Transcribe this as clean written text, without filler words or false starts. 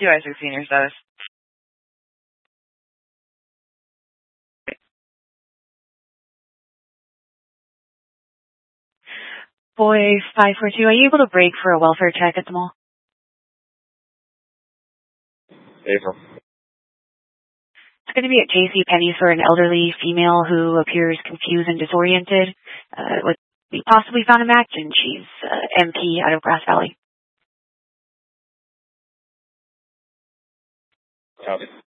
2I6 senior status. Boy 542, are you able to break for a welfare check at the mall? April. It's going to be at J.C. Penney's for an elderly female who appears confused and disoriented. We possibly found a match, and she's MP out of Grass Valley. Copy.